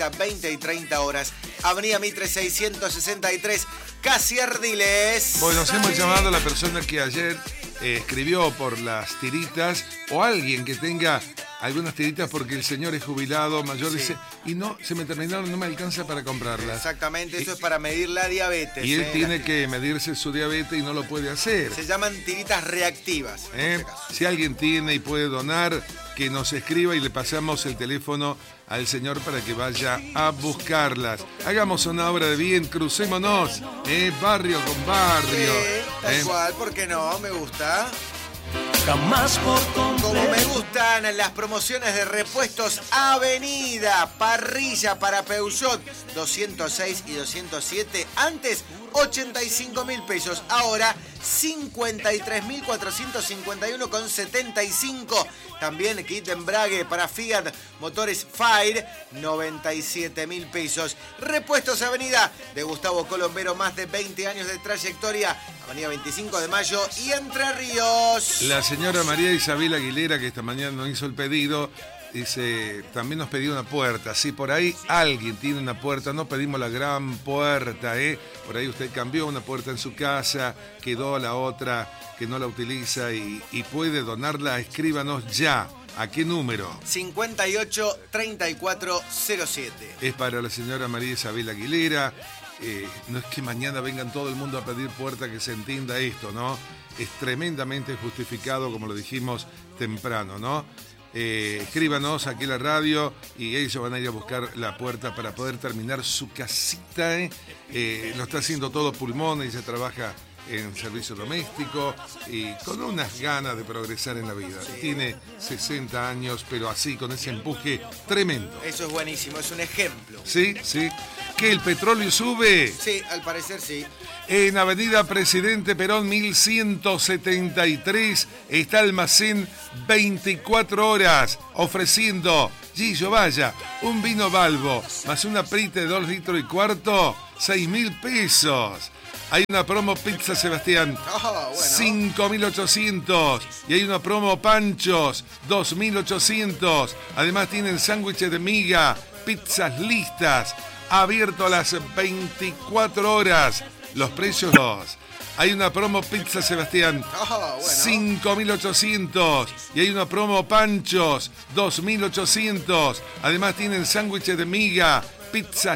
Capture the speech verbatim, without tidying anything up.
treinta, veinte y treinta horas. Avenida Mitre seiscientos sesenta y tres, casi Ardiles. Bueno, hacemos llamado a la persona que ayer eh, escribió por las tiritas, o alguien que tenga algunas tiritas porque el señor es jubilado, mayor, sí. dice, y no, se me terminaron, no me alcanza para comprarlas. Exactamente, eso y, es para medir la diabetes. Y él eh, tiene que medirse su diabetes y no lo puede hacer. Se llaman tiritas reactivas. ¿Eh? Este si alguien tiene y puede donar, que nos escriba y le pasamos el teléfono al señor para que vaya a buscarlas. Hagamos una obra de bien, crucémonos, ¿eh? barrio con barrio. Sí, tal ¿eh? cual, ¿por qué no? Me gusta. Jamás por completo. Como me gustan las promociones de repuestos Avenida, parrilla para Peugeot doscientos seis y doscientos siete, antes ochenta y cinco mil pesos, ahora cincuenta y tres mil cuatrocientos cincuenta y uno con setenta y cinco. También kit de embrague para Fiat Motores Fire, noventa y siete mil pesos. Repuestos Avenida de Gustavo Colombero, más de veinte años de trayectoria, Avenida veinticinco de Mayo y Entre Ríos. La señora María Isabel Aguilera, que esta mañana nos hizo el pedido, dice, también nos pidió una puerta. Si por ahí alguien tiene una puerta, no pedimos la gran puerta, ¿eh? Por ahí usted cambió una puerta en su casa, quedó la otra que no la utiliza y, y puede donarla, escríbanos ya. ¿A qué número? cincuenta y ocho, treinta y cuatro, cero siete. Es para la señora María Isabel Aguilera. Eh, no es que mañana vengan todo el mundo a pedir puerta, que se entienda esto, ¿no? Es tremendamente justificado, como lo dijimos temprano, ¿no? Eh, escríbanos aquí en la radio y ellos van a ir a buscar la puerta para poder terminar su casita, ¿eh? Eh, lo está haciendo todo pulmón y se trabaja en servicio doméstico y con unas ganas de progresar en la vida. Sí. Tiene sesenta años, pero así, con ese empuje tremendo. Eso es buenísimo, es un ejemplo. Sí, sí. ¿Que el petróleo sube? Sí, al parecer sí. En Avenida Presidente Perón mil ciento setenta y tres está Almacén veinticuatro horas ofreciendo, Gillo, vaya, un vino Balbo más una prita de dos litros y cuarto, seis mil pesos. Hay una promo Pizza Sebastián, oh, bueno. cinco mil ochocientos. Y hay una promo Panchos, dos mil ochocientos. Además tienen sándwiches de miga, pizzas listas, abierto a las veinticuatro horas. Los precios dos. Hay una promo Pizza Sebastián, oh, bueno. cinco mil ochocientos. Y hay una promo Panchos, dos mil ochocientos. Además tienen sándwiches de miga, pizzas